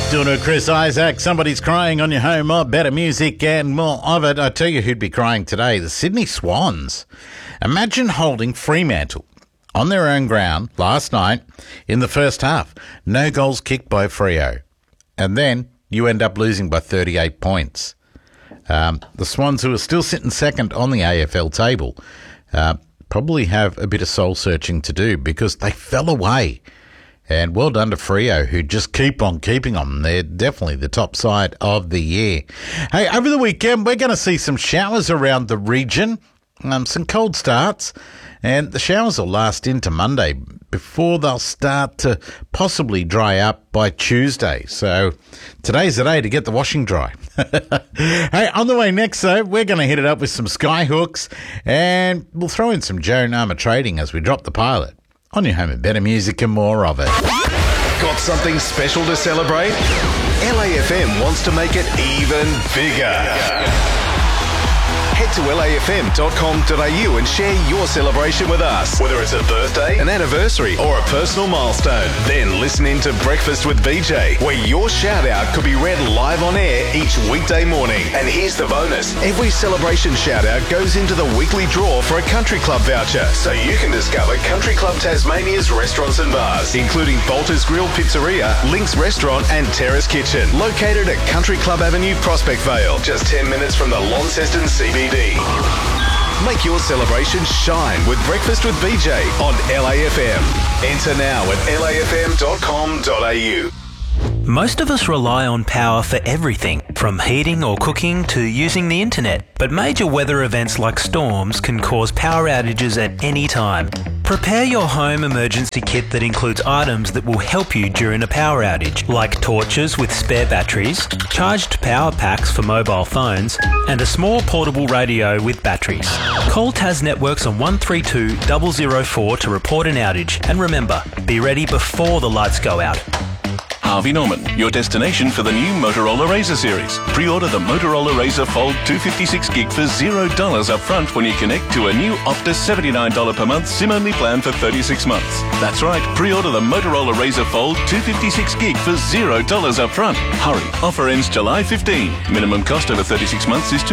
Doing it, Chris Isaac. Somebody's crying on your home of better music and more of it. I tell you who'd be crying today, the Sydney Swans. Imagine holding Fremantle on their own ground last night in the first half. No goals kicked by Freo. And then you end up losing by 38 points. The Swans, who are still sitting second on the AFL table, probably have a bit of soul searching to do because they fell away. And well done to Freo, who just keep on keeping on. They're definitely the top side of the year. Hey, over the weekend, we're going to see some showers around the region, some cold starts, and the showers will last into Monday before they'll start to possibly dry up by Tuesday. So today's the day to get the washing dry. Hey, on the way next, though, we're going to hit it up with some Skyhooks, and we'll throw in some Joe Nama trading as we drop the pilot on your home of better music and more of it. Got something special to celebrate? LAFM wants to make it even bigger. Head to lafm.com.au and share your celebration with us. Whether it's a birthday, an anniversary, or a personal milestone. Then listen in to Breakfast with BJ, where your shout-out could be read live on air each weekday morning. And here's the bonus. Every celebration shout-out goes into the weekly draw for a country club voucher, so you can discover Country Club Tasmania's restaurants and bars, including Bolter's Grill Pizzeria, Link's Restaurant and Terrace Kitchen, located at Country Club Avenue, Prospect Vale, just 10 minutes from the Launceston CBD. Make your celebration shine with Breakfast with BJ on LAFM. Enter now at lafm.com.au. Most of us rely on power for everything, from heating or cooking to using the internet. But major weather events like storms can cause power outages at any time. Prepare your home emergency kit that includes items that will help you during a power outage, like torches with spare batteries, charged power packs for mobile phones, and a small portable radio with batteries. Call Tas Networks on 132 004 to report an outage. And remember, be ready before the lights go out. Harvey Norman, your destination for the new Motorola Razr series. Pre-order the Motorola Razr Fold 256 gig for $0 up front when you connect to a new Optus $79 per month SIM-only plan for 36 months. That's right, pre-order the Motorola Razr Fold 256 gig for $0 up front. Hurry, offer ends July 15. Minimum cost over 36 months is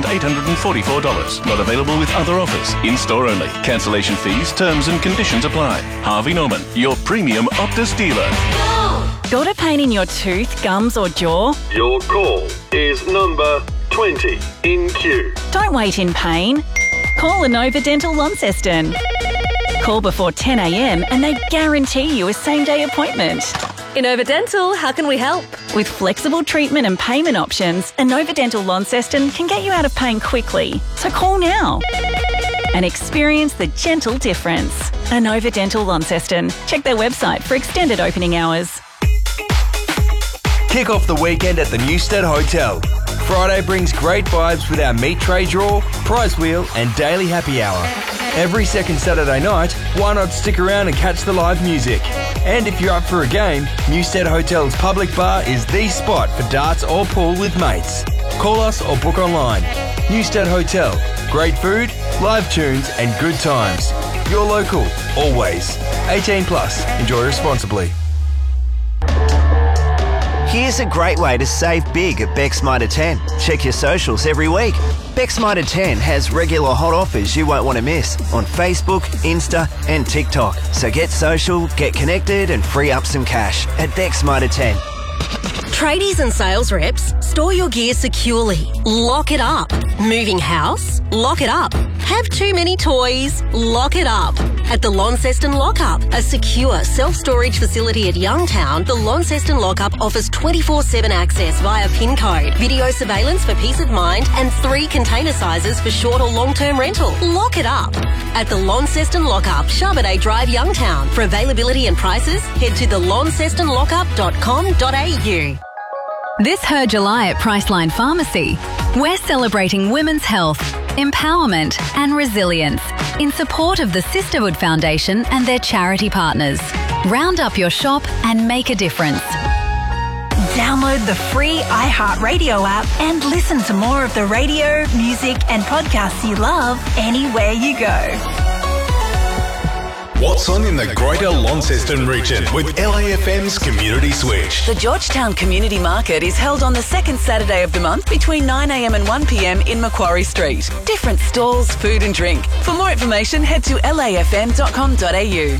$2,844. Not available with other offers. In-store only. Cancellation fees, terms and conditions apply. Harvey Norman, your premium Optus dealer. Got a pain in your tooth, gums or jaw? Your call is number 20 in queue. Don't wait in pain. Call Inova Dental Launceston. Call before 10 a.m. and they guarantee you a same-day appointment. Inova Dental, how can we help? With flexible treatment and payment options, Inova Dental Launceston can get you out of pain quickly. So call now and experience the gentle difference. Inova Dental Launceston. Check their website for extended opening hours. Kick off the weekend at the Newstead Hotel. Friday brings great vibes with our meat tray draw, prize wheel and daily happy hour. Every second Saturday night, why not stick around and catch the live music? And if you're up for a game, Newstead Hotel's public bar is the spot for darts or pool with mates. Call us or book online. Newstead Hotel. Great food, live tunes and good times. You're local, always. 18 plus. Enjoy responsibly. Here's a great way to save big at Beck's Mitre 10. Check your socials every week. Beck's Mitre 10 has regular hot offers you won't want to miss on Facebook, Insta and TikTok. So get social, get connected and free up some cash at Beck's Mitre 10. Tradies and sales reps, store your gear securely. Lock it up. Moving house? Lock it up. Have too many toys? Lock it up. At the Launceston Lockup, a secure self-storage facility at Youngtown, the Launceston Lockup offers 24/7 access via PIN code, video surveillance for peace of mind, and 3 container sizes for short or long-term rental. Lock it up. At the Launceston Lockup, Charbonnet Drive, Youngtown. For availability and prices, head to thelauncestonlockup.com.au. This Her July at Priceline Pharmacy, we're celebrating women's health, empowerment and resilience in support of the Sisterhood Foundation and their charity partners. Round up your shop and make a difference. Download the free iHeartRadio app and listen to more of the radio, music and podcasts you love anywhere you go. What's on in the Greater Launceston region with LAFM's Community Switch? The Georgetown Community Market is held on the second Saturday of the month between 9am and 1pm in Macquarie Street. Different stalls, food and drink. For more information, head to lafm.com.au.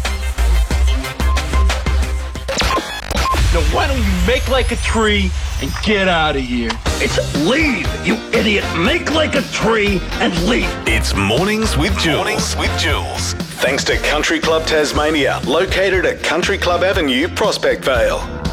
Now why don't you make like a tree and get out of here? It's leave, you idiot. Make like a tree and leave. It's Mornings with Jules. Thanks to Country Club Tasmania, located at Country Club Avenue, Prospect Vale.